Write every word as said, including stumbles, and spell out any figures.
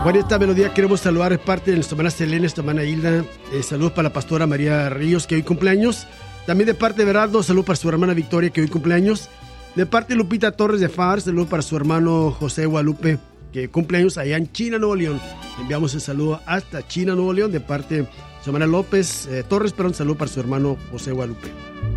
Bueno, esta melodía queremos saludar de parte de nuestra hermana Selena, nuestra hermana Hilda. Eh, saludos para la pastora María Ríos, que hoy cumpleaños. También de parte de Berardo, saludos para su hermana Victoria, que hoy cumpleaños. De parte de Lupita Torres de F A R, saludos para su hermano José Guadalupe, que cumpleaños allá en China, Nuevo León. Enviamos un saludo hasta China, Nuevo León, de parte de su hermana López eh, Torres, pero un saludo para su hermano José Guadalupe.